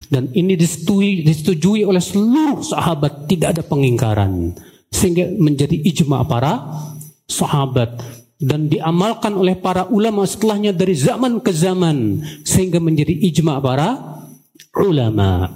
Dan ini disetujui oleh seluruh sahabat, tidak ada pengingkaran. Sehingga menjadi ijma para sahabat. Dan diamalkan oleh para ulama setelahnya dari zaman ke zaman. Sehingga menjadi ijma para ulama.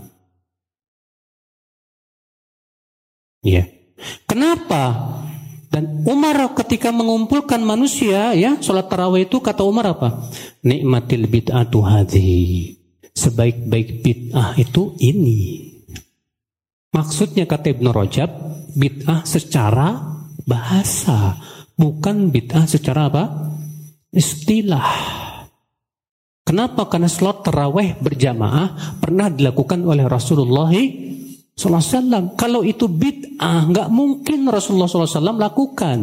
Ya. Kenapa? Dan Umar ketika mengumpulkan manusia, ya, sholat tarawih itu kata Umar apa? Nikmatil bid'atu hadhi. Sebaik-baik bid'ah itu ini. Maksudnya kata Ibnu Rajab, bid'ah secara bahasa, bukan bid'ah secara apa? Istilah. Kenapa? Karena sholat tarawih berjamaah pernah dilakukan oleh Rasulullah SAW. Kalau itu bid'ah, nggak mungkin Rasulullah SAW lakukan.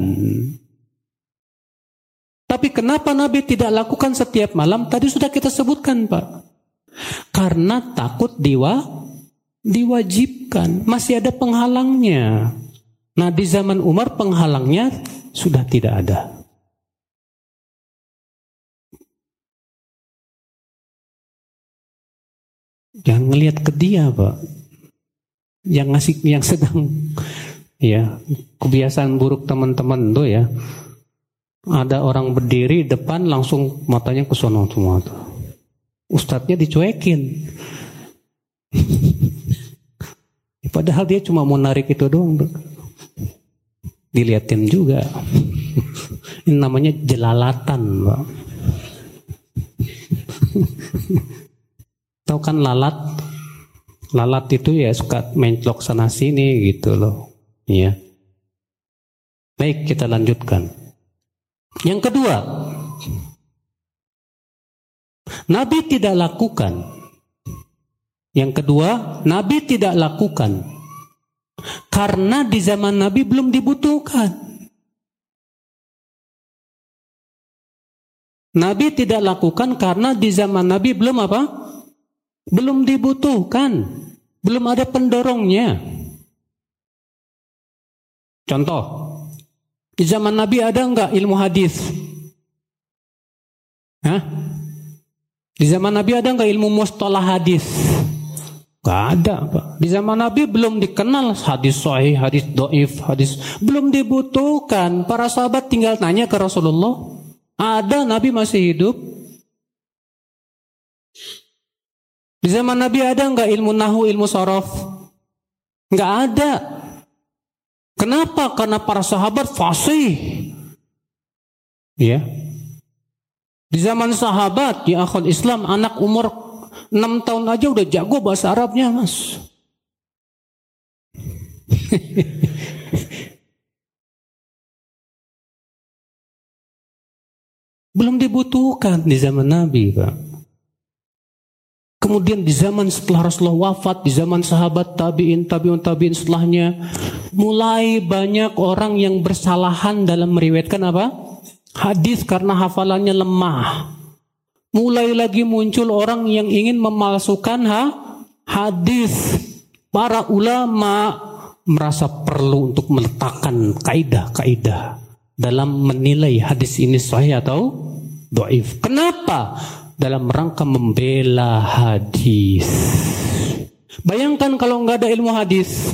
Tapi kenapa Nabi tidak lakukan setiap malam? Tadi sudah kita sebutkan, Pak. Karena takut diwajibkan. Masih ada penghalangnya. Nah, di zaman Umar penghalangnya sudah tidak ada. Jangan ngelihat ke dia, Pak. Yang sedang, ya, kebiasaan buruk teman-teman tuh, ya, ada orang berdiri depan langsung matanya ke sono semua tuh. Ustadznya dicuekin. Padahal dia cuma mau narik itu doang, diliatin juga. Ini namanya jelalatan, Pak. Tahu kan lalat? Lalat itu ya suka menclok sana sini gitu loh, ya. Baik, kita lanjutkan. Yang kedua, Nabi tidak lakukan. Yang kedua, Nabi tidak lakukan karena di zaman Nabi belum dibutuhkan. Nabi tidak lakukan karena di zaman Nabi belum apa? Belum dibutuhkan, belum ada pendorongnya. Contoh, di zaman Nabi ada enggak ilmu hadis? Hah? Di zaman Nabi ada enggak ilmu mustalah hadis? Enggak ada, Pak. Di zaman Nabi belum dikenal hadis sahih, hadis dhaif, hadis, belum dibutuhkan. Para sahabat tinggal tanya ke Rasulullah. Ada Nabi masih hidup? Di zaman Nabi ada enggak ilmu nahu, ilmu sorof? Enggak ada. Kenapa? Karena para sahabat fasih. Ya. Di zaman sahabat, di akhir Islam, anak umur 6 tahun aja udah jago bahasa Arabnya, Mas. Belum dibutuhkan di zaman Nabi, Pak. Kemudian di zaman setelah Rasulullah wafat, di zaman sahabat tabi'in setelahnya, mulai banyak orang yang bersalahan dalam meriwayatkan apa? Hadis karena hafalannya lemah. Mulai lagi muncul orang yang ingin memalsukan hadis. Para ulama merasa perlu untuk meletakkan kaidah-kaidah dalam menilai hadis ini sahih atau dhaif. Kenapa? Dalam rangka membela hadis. Bayangkan kalau nggak ada ilmu hadis.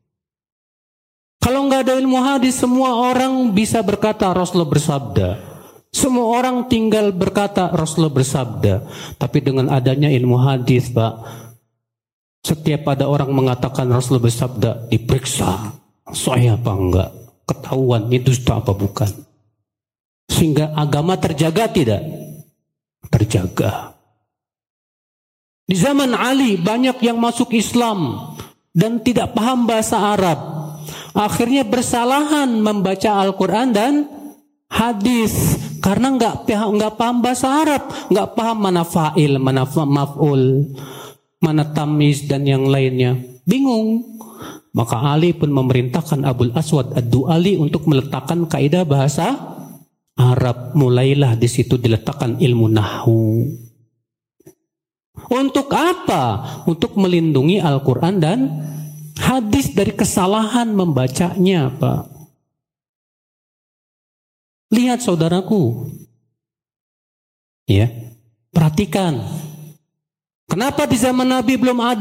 Kalau nggak ada ilmu hadis, semua orang bisa berkata Rasulullah bersabda. Semua orang tinggal berkata Rasulullah bersabda. Tapi dengan adanya ilmu hadis, Pak, setiap ada orang mengatakan Rasulullah bersabda, diperiksa sahih apa enggak, ketahuan ini dusta apa bukan. Sehingga agama terjaga tidak? Terjaga. Di zaman Ali banyak yang masuk Islam dan tidak paham bahasa Arab. Akhirnya bersalahan membaca Al-Quran dan hadis karena nggak paham bahasa Arab, nggak paham mana fa'il, mana maf'ul, mana tamyiz dan yang lainnya. Bingung. Maka Ali pun memerintahkan Abul Aswad Ad-Du'ali untuk meletakkan kaidah bahasa Arab. Mulailah di situ diletakkan ilmu nahwu. Untuk apa? Untuk melindungi Al-Quran dan hadis dari kesalahan membacanya, Pak. Lihat saudaraku. Ya, perhatikan. Kenapa di zaman Nabi belum ada